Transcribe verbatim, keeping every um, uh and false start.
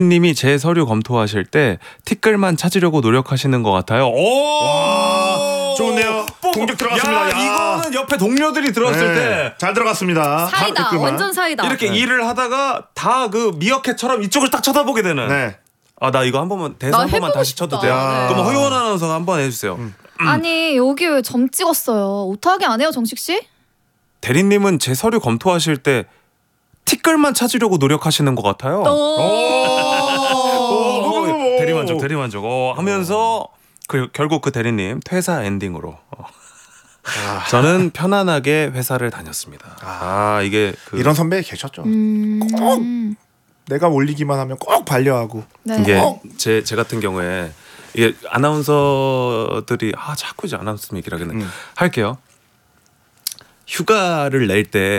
님이 제 서류 검토하실 때 티끌만 찾으려고 노력하시는 것 같아요. 오, 와, 좋네요. 공격 들어갔습니다. 야, 야. 이거는 옆에 동료들이 들었을 네, 때 잘 들어갔습니다. 사이다. 댓글만. 완전 사이다. 이렇게 네. 일을 하다가 다 그 미어캣처럼 이쪽을 딱 쳐다보게 되는. 네. 아, 나 이거 한 번만 대사 나 한 번만 해보고 다시 쳐도 싶다. 돼요? 네. 그럼 허유원 아나운서가 한 번 해주세요. 음. 아니 여기 왜 점 찍었어요? 오타하게 안 해요 정식 씨? 대리님은 제 서류 검토하실 때 티끌만 찾으려고 노력하시는 것 같아요. 오. 오, 대리만족, 대리만족. 어, 하면서 그 결국 그 대리님 퇴사 엔딩으로. 어. 아, 저는 편안하게 회사를 다녔습니다. 아, 이게 그 이런 선배 계셨죠. 음. 꼭 내가 올리기만 하면 꼭 반려하고. 네. 이게 어? 제, 제 같은 경우에 이게 아나운서들이 아 자꾸 이제 아나운서 얘기를 하겠네. 음. 할게요. 휴가를 낼 때